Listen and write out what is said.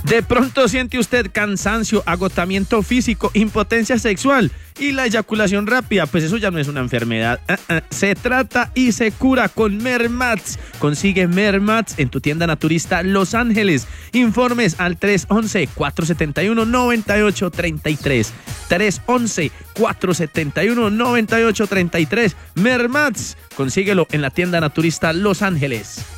De pronto siente usted cansancio, agotamiento físico, impotencia sexual y la eyaculación rápida, pues eso ya no es una enfermedad. Se trata y se cura con Mermats. Consigue Mermats en tu tienda naturista Los Ángeles. Informes al 311-471-9833. 311-471-9833. Mermats, consíguelo en la tienda naturista Los Ángeles.